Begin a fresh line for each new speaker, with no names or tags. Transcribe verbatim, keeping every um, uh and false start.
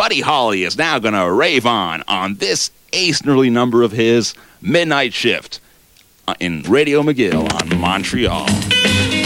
Buddy Holly is now going to rave on on this ace-early number of his, Midnight Shift, in Radio McGill on Montreal.